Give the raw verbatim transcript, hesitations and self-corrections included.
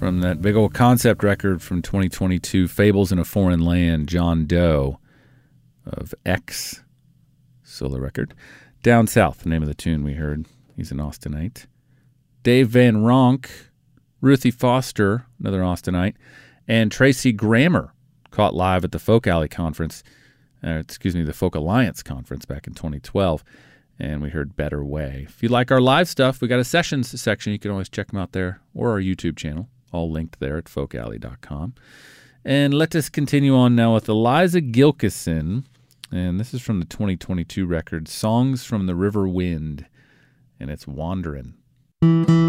from that big old concept record from twenty twenty-two, Fables in a Foreign Land, John Doe of X solo record. Down South, the name of the tune we heard. He's an Austinite. Dave Van Ronk, Ruthie Foster, another Austinite, and Tracy Grammer, caught live at the Folk Alley Conference, uh, excuse me, the Folk Alliance Conference back in twenty twelve, and we heard Better Way. If you like our live stuff, we got a sessions section. You can always check them out there, or our YouTube channel, all linked there at folk alley dot com. And let us continue on now with Eliza Gilkison, and this is from the twenty twenty-two record, Songs from the River Wind, and it's Wanderin'.